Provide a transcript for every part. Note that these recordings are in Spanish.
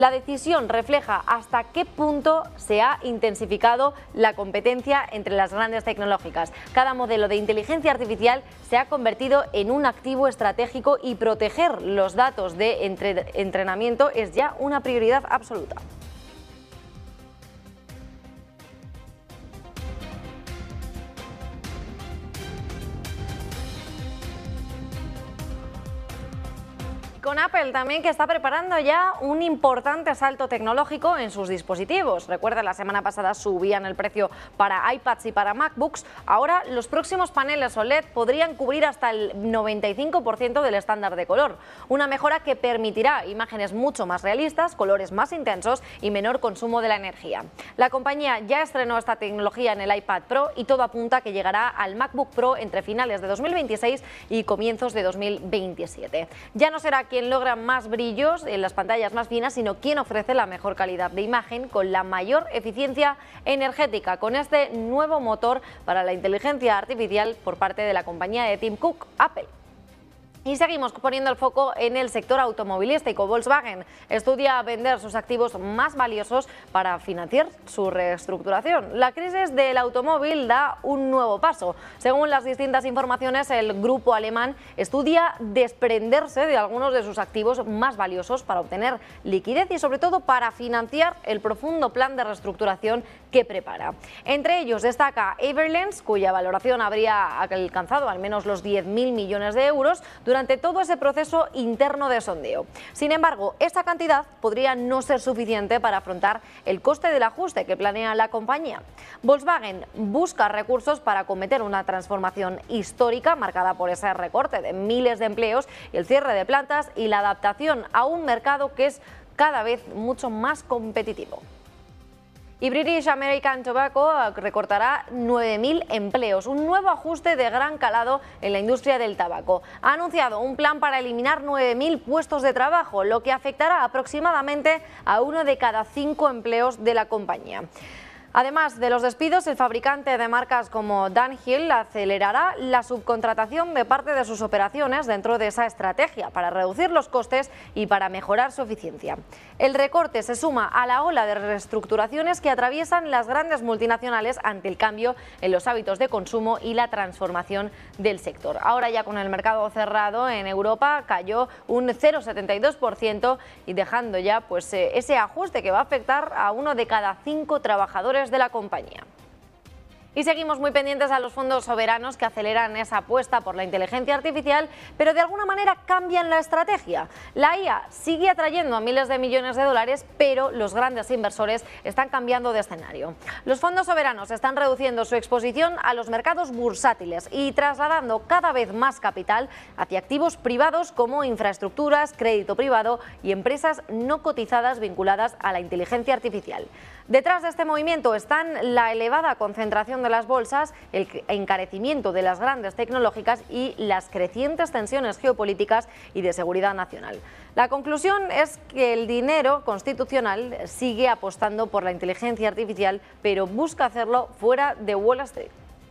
La decisión refleja hasta qué punto se ha intensificado la competencia entre las grandes tecnológicas. Cada modelo de inteligencia artificial se ha convertido en un activo estratégico y proteger los datos de entrenamiento es ya una prioridad absoluta. Con Apple también, que está preparando ya un importante salto tecnológico en sus dispositivos. Recuerda, la semana pasada subían el precio para iPads y para MacBooks. Ahora los próximos paneles OLED podrían cubrir hasta el 95% del estándar de color. Una mejora que permitirá imágenes mucho más realistas, colores más intensos y menor consumo de la energía. La compañía ya estrenó esta tecnología en el iPad Pro y todo apunta a que llegará al MacBook Pro entre finales de 2026 y comienzos de 2027. Ya no será quien logra más brillos en las pantallas más finas, sino quien ofrece la mejor calidad de imagen con la mayor eficiencia energética, con este nuevo motor para la inteligencia artificial por parte de la compañía de Tim Cook, Apple. Y seguimos poniendo el foco en el sector automovilístico. Volkswagen estudia vender sus activos más valiosos para financiar su reestructuración. La crisis del automóvil da un nuevo paso. Según las distintas informaciones, el grupo alemán estudia desprenderse de algunos de sus activos más valiosos para obtener liquidez y sobre todo para financiar el profundo plan de reestructuración que prepara. Entre ellos destaca Everlens, cuya valoración habría alcanzado al menos los 10.000 millones de euros durante todo ese proceso interno de sondeo. Sin embargo, esta cantidad podría no ser suficiente para afrontar el coste del ajuste que planea la compañía. Volkswagen busca recursos para acometer una transformación histórica marcada por ese recorte de miles de empleos, el cierre de plantas y la adaptación a un mercado que es cada vez mucho más competitivo. Y British American Tobacco recortará 9.000 empleos, un nuevo ajuste de gran calado en la industria del tabaco. Ha anunciado un plan para eliminar 9.000 puestos de trabajo, lo que afectará aproximadamente a 1 de cada 5 empleos de la compañía. Además de los despidos, el fabricante de marcas como Dunhill acelerará la subcontratación de parte de sus operaciones dentro de esa estrategia para reducir los costes y para mejorar su eficiencia. El recorte se suma a la ola de reestructuraciones que atraviesan las grandes multinacionales ante el cambio en los hábitos de consumo y la transformación del sector. Ahora ya con el mercado cerrado en Europa cayó un 0,72% y dejando ya ese ajuste que va a afectar a 1 de cada 5 trabajadores de la compañía. Y seguimos muy pendientes a los fondos soberanos que aceleran esa apuesta por la inteligencia artificial, pero de alguna manera cambian la estrategia. La IA sigue atrayendo a miles de millones de dólares, pero los grandes inversores están cambiando de escenario. Los fondos soberanos están reduciendo su exposición a los mercados bursátiles y trasladando cada vez más capital hacia activos privados como infraestructuras, crédito privado y empresas no cotizadas vinculadas a la inteligencia artificial. Detrás de este movimiento están la elevada concentración de las bolsas, el encarecimiento de las grandes tecnológicas y las crecientes tensiones geopolíticas y de seguridad nacional. La conclusión es que el dinero constitucional sigue apostando por la inteligencia artificial, pero busca hacerlo fuera de Wall Street.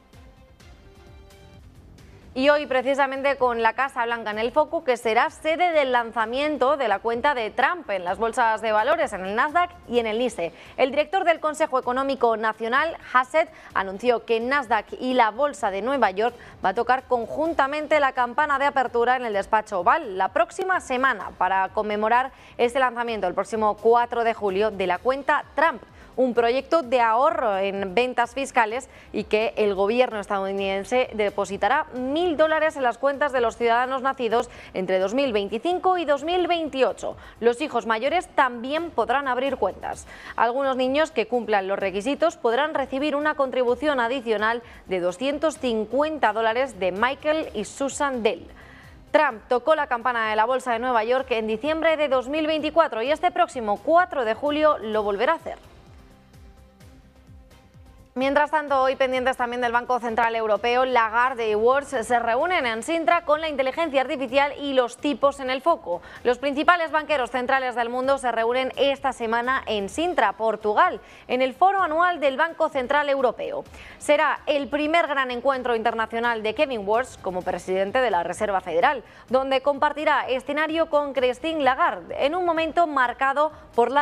Y hoy precisamente con la Casa Blanca en el foco, que será sede del lanzamiento de la cuenta de Trump en las bolsas de valores, en el Nasdaq y en el NYSE. El director del Consejo Económico Nacional, Hassett, anunció que Nasdaq y la Bolsa de Nueva York va a tocar conjuntamente la campana de apertura en el despacho Oval la próxima semana para conmemorar este lanzamiento el próximo 4 de julio de la cuenta Trump, un proyecto de ahorro en ventas fiscales y que el gobierno estadounidense depositará $1.000 en las cuentas de los ciudadanos nacidos entre 2025 y 2028. Los hijos mayores también podrán abrir cuentas. Algunos niños que cumplan los requisitos podrán recibir una contribución adicional de $250 de Michael y Susan Dell. Trump tocó la campana de la Bolsa de Nueva York en diciembre de 2024 y este próximo 4 de julio lo volverá a hacer. Mientras tanto, hoy pendientes también del Banco Central Europeo, Lagarde y Words se reúnen en Sintra con la inteligencia artificial y los tipos en el foco. Los principales banqueros centrales del mundo se reúnen esta semana en Sintra, Portugal, en el foro anual del Banco Central Europeo. Será el primer gran encuentro internacional de Kevin Words como presidente de la Reserva Federal, donde compartirá escenario con Christine Lagarde en un momento marcado por la